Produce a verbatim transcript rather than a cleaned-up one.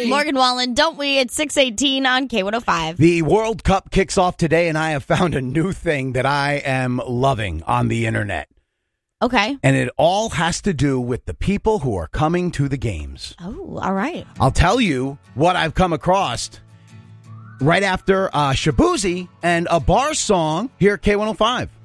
we? Morgan Wallen, don't we? It's six eighteen on K one oh five. The World Cup kicks off today, and I have found a new thing that I am loving on the internet. Okay. And it all has to do with the people who are coming to the games. Oh, all right. I'll tell you what I've come across right after uh, Shabuzi and a bar song here at K one oh five.